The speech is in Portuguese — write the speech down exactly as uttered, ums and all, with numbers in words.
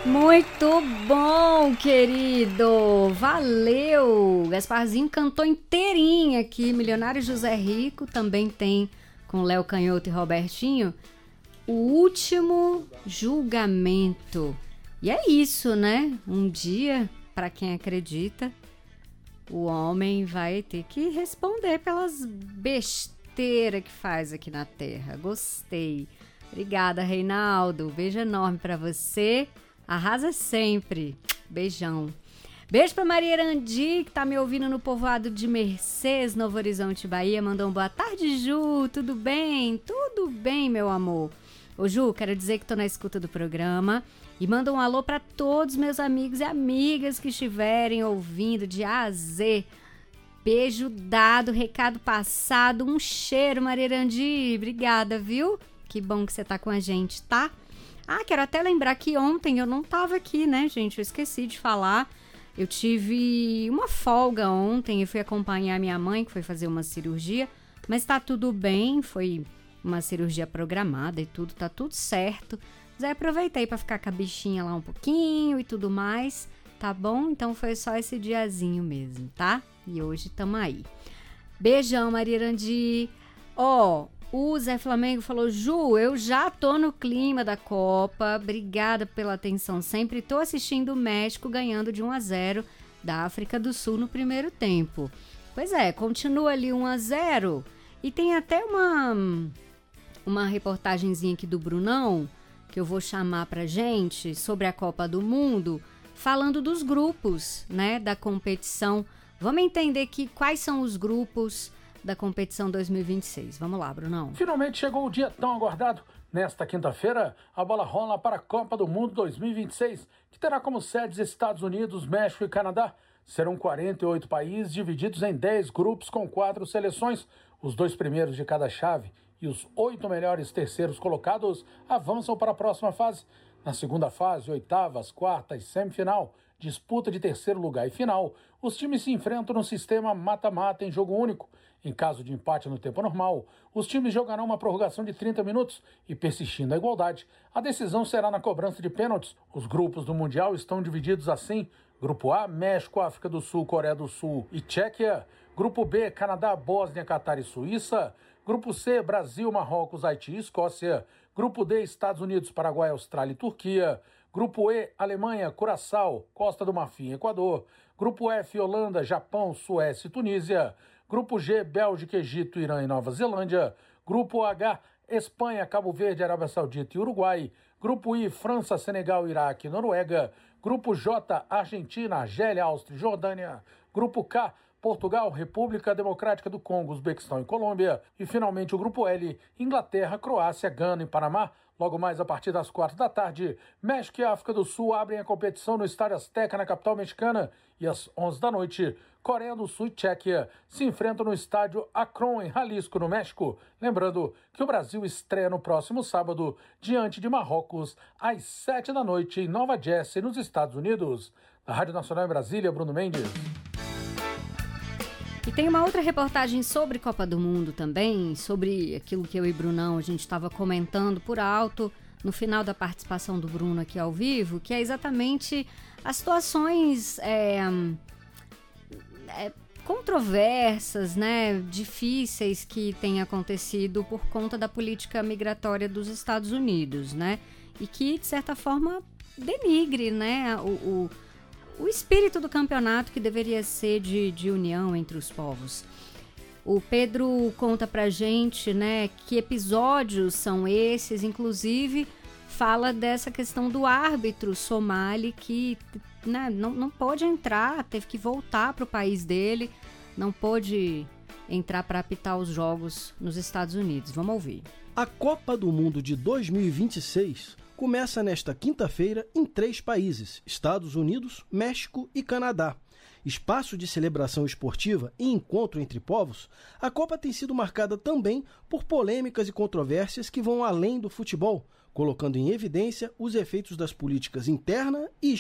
Muito bom, querido. Valeu. Gasparzinho cantou inteirinho aqui. Milionário José Rico também tem com Léo Canhoto e Robertinho. O Último Julgamento. E é isso, né? Um dia, para quem acredita, o homem vai ter que responder pelas besteiras que faz aqui na Terra. Gostei. Obrigada, Reinaldo. Beijo enorme para você. Arrasa sempre. Beijão. Beijo pra Maria Erandi, que tá me ouvindo no povoado de Mercês, Novo Horizonte, Bahia. Mandou um boa tarde, Ju. Tudo bem? Tudo bem, meu amor. Ô, Ju, quero dizer que tô na escuta do programa e manda um alô pra todos meus amigos e amigas que estiverem ouvindo de A a Z. Beijo dado, recado passado. Um cheiro, Maria Erandi. Obrigada, viu? Que bom que você tá com a gente, tá? Ah, quero até lembrar que ontem eu não tava aqui, né, gente? Eu esqueci de falar. Eu tive uma folga ontem, eu fui acompanhar minha mãe, que foi fazer uma cirurgia, mas tá tudo bem, foi uma cirurgia programada e tudo, tá tudo certo. Mas aí aproveitei pra ficar com a bichinha lá um pouquinho e tudo mais, tá bom? Então foi só esse diazinho mesmo, tá? E hoje tamo aí. Beijão, Maria Erandi. Ó... Oh, o Zé Flamengo falou: Ju, eu já tô no clima da Copa, obrigada pela atenção sempre, tô assistindo o México ganhando de um a zero da África do Sul no primeiro tempo. Pois é, continua ali um a zero e tem até uma, uma reportagenzinha aqui do Brunão, que eu vou chamar pra gente, sobre a Copa do Mundo, falando dos grupos, né, da competição. Vamos entender aqui quais são os grupos da competição dois mil e vinte e seis. Vamos lá, Brunão. Finalmente chegou o dia tão aguardado. Nesta quinta-feira, a bola rola para a Copa do Mundo dois mil e vinte e seis, que terá como sedes Estados Unidos, México e Canadá. Serão quarenta e oito países divididos em dez grupos com quatro seleções. Os dois primeiros de cada chave e os oito melhores terceiros colocados avançam para a próxima fase. Na segunda fase, oitavas, quartas, semifinal, disputa de terceiro lugar e final, os times se enfrentam no sistema mata-mata em jogo único. Em caso de empate no tempo normal, os times jogarão uma prorrogação de trinta minutos e, persistindo a igualdade, a decisão será na cobrança de pênaltis. Os grupos do Mundial estão divididos assim: Grupo A, México, África do Sul, Coreia do Sul e Tchequia. Grupo B, Canadá, Bósnia, Catar e Suíça. Grupo C, Brasil, Marrocos, Haiti e Escócia. Grupo D, Estados Unidos, Paraguai, Austrália e Turquia. Grupo E, Alemanha, Curaçao, Costa do Marfim e Equador. Grupo F, Holanda, Japão, Suécia e Tunísia. Grupo G, Bélgica, Egito, Irã e Nova Zelândia. Grupo H, Espanha, Cabo Verde, Arábia Saudita e Uruguai. Grupo I, França, Senegal, Iraque e Noruega. Grupo J, Argentina, Argélia, Áustria e Jordânia. Grupo K, Portugal, República Democrática do Congo, Uzbequistão e Colômbia. E, finalmente, o Grupo L, Inglaterra, Croácia, Gana e Panamá. Logo mais, a partir das quatro da tarde, México e África do Sul abrem a competição no Estádio Azteca, na capital mexicana. E às onze da noite, Coreia do Sul e Tchequia se enfrentam no estádio Akron, em Jalisco, no México. Lembrando que o Brasil estreia no próximo sábado, diante de Marrocos, às sete da noite, em Nova Jersey, nos Estados Unidos. Da Rádio Nacional em Brasília, Bruno Mendes. E tem uma outra reportagem sobre Copa do Mundo também, sobre aquilo que eu e Brunão a gente estava comentando por alto no final da participação do Bruno aqui ao vivo, que é exatamente as situações é, é, controversas, né, difíceis que têm acontecido por conta da política migratória dos Estados Unidos, né, e que, de certa forma, denigre, né, o... o o espírito do campeonato, que deveria ser de, de união entre os povos. O Pedro conta pra gente, né, que episódios são esses, inclusive fala dessa questão do árbitro somali que, né, não, não pode entrar, teve que voltar pro país dele, não pôde entrar para apitar os jogos nos Estados Unidos. Vamos ouvir. A Copa do Mundo de dois mil e vinte e seis começa nesta quinta-feira em três países: Estados Unidos, México e Canadá. Espaço de celebração esportiva e encontro entre povos, a Copa tem sido marcada também por polêmicas e controvérsias que vão além do futebol, colocando em evidência os efeitos das políticas interna e